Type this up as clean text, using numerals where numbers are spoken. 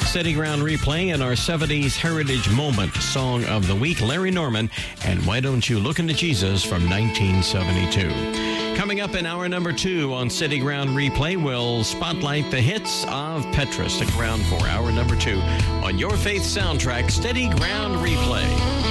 Steady Ground Replay and our 70s Heritage Moment Song of the Week, Larry Norman, and Why Don't You Look Into Jesus from 1972. Coming up in hour number 2 on Steady Ground Replay, we'll spotlight the hits of Petra. Stick around for hour number 2 on Your Faith Soundtrack, Steady Ground Replay.